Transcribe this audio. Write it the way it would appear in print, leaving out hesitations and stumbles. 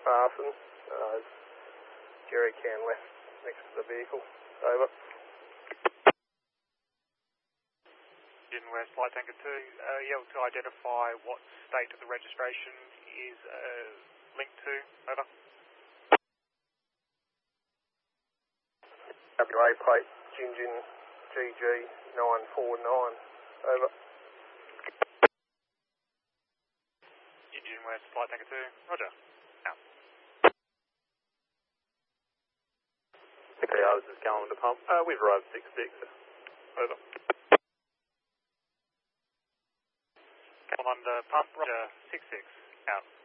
fastened. Jerry can left next to the vehicle. Over. Engine West, Flight Tanker 2, you able to identify what state of the registration is linked to? Over. WA plate, Gingin GG 949. Over. Engine West, Flight Tanker 2, roger. Out. Okay, this is Callum to pump. We've arrived 6-6. Over. Callum under pump, roger, 6-6, out.